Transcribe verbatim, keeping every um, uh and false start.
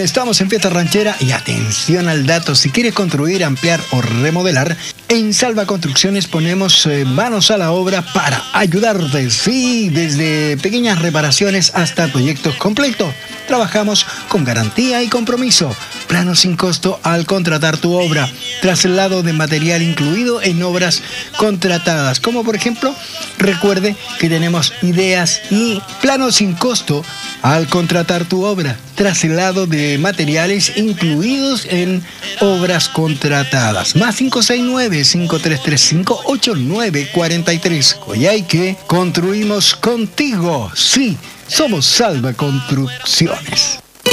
estamos en Fiesta Ranchera y atención al dato, si quieres construir, ampliar o remodelar, en Salva Construcciones ponemos eh, manos a la obra para ayudarte, sí, desde pequeñas reparaciones hasta proyectos completos. Trabajamos con garantía y compromiso, plano sin costo al contratar tu obra, traslado de material incluido en obras contratadas, como por ejemplo, recuerde que tenemos ideas y plano sin costo al contratar tu obra, traslado de materiales incluidos en obras contratadas. Más cinco seis nueve, cinco tres tres cinco, ocho nueve cuatro tres. Coyhaique, construimos contigo. Sí, somos Salva Construcciones.